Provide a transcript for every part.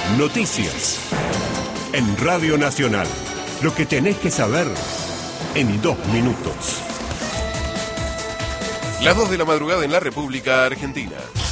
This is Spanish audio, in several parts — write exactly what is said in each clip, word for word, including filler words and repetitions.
Noticias. En Radio Nacional. Lo que tenés que saber en dos minutos. Las dos de la madrugada en la República Argentina.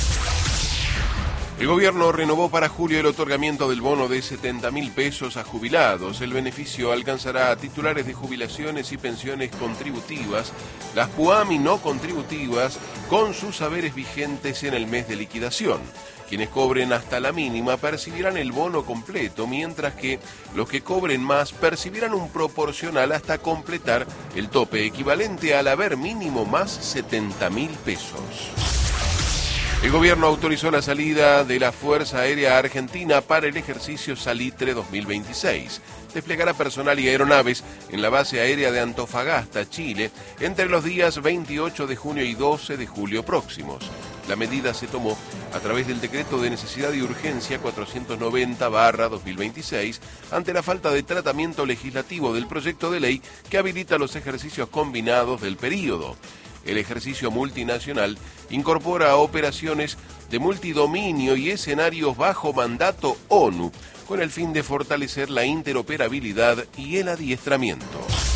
El gobierno renovó para julio el otorgamiento del bono de setenta mil pesos a jubilados. El beneficio alcanzará a titulares de jubilaciones y pensiones contributivas, las PUAMI no contributivas, con sus haberes vigentes en el mes de liquidación. Quienes cobren hasta la mínima percibirán el bono completo, mientras que los que cobren más percibirán un proporcional hasta completar el tope equivalente al haber mínimo más setenta mil pesos. El gobierno autorizó la salida de la Fuerza Aérea Argentina para el ejercicio Salitre dos mil veintiséis. Desplegará personal y aeronaves en la base aérea de Antofagasta, Chile, entre los días veintiocho de junio y doce de julio próximos. La medida se tomó a través del decreto de necesidad y urgencia cuatrocientos noventa barra dos mil veintiséis ante la falta de tratamiento legislativo del proyecto de ley que habilita los ejercicios combinados del período. El ejercicio multinacional incorpora operaciones de multidominio y escenarios bajo mandato ONU, con el fin de fortalecer la interoperabilidad y el adiestramiento.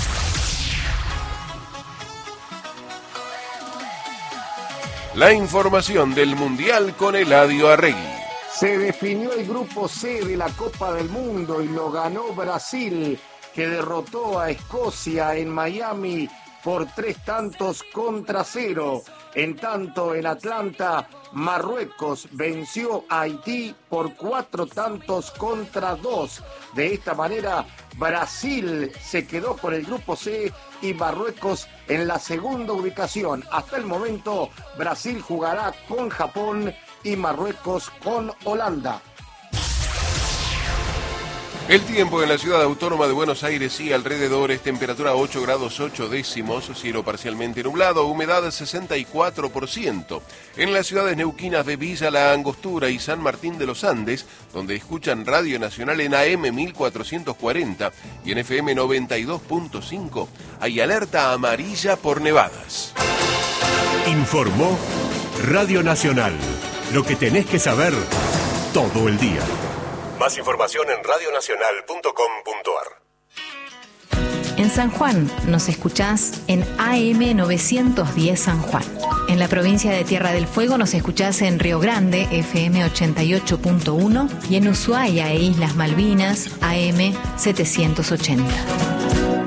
La información del Mundial con Eladio Arregui. Se definió el grupo C de la Copa del Mundo y lo ganó Brasil, que derrotó a Escocia en Miami por tres tantos contra cero. En tanto, en Atlanta, Marruecos venció a Haití por cuatro tantos contra dos. De esta manera, Brasil se quedó con el grupo C y Marruecos en la segunda ubicación. Hasta el momento, Brasil jugará con Japón y Marruecos con Holanda. El tiempo en la ciudad autónoma de Buenos Aires y alrededores, temperatura ocho grados ocho décimos, cielo parcialmente nublado, humedad sesenta y cuatro por ciento. En las ciudades neuquinas de Villa La Angostura y San Martín de los Andes, donde escuchan Radio Nacional en A M mil cuatrocientos cuarenta y en F M noventa y dos punto cinco, hay alerta amarilla por nevadas. Informó Radio Nacional. Lo que tenés que saber todo el día. Más información en radio nacional punto com punto a r. En San Juan nos escuchás en A M novecientos diez San Juan. En la provincia de Tierra del Fuego nos escuchás en Río Grande, F M ochenta y ocho punto uno, y en Ushuaia e Islas Malvinas, A M setecientos ochenta.